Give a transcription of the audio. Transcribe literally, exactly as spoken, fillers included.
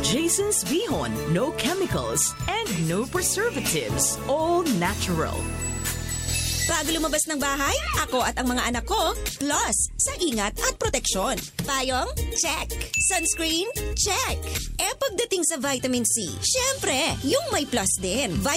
Jason's Bihon, no chemicals and no preservatives. All natural. Bago lumabas ng bahay, ako at ang mga anak ko, plus sa ingat at proteksyon. Payong? Check. Sunscreen? Check. Eh pagdating sa vitamin C, syempre, yung may plus din.